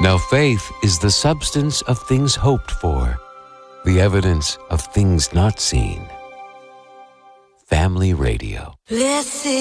Now faith is the substance of things hoped for, the evidence of things not seen. Family Radio. Listen.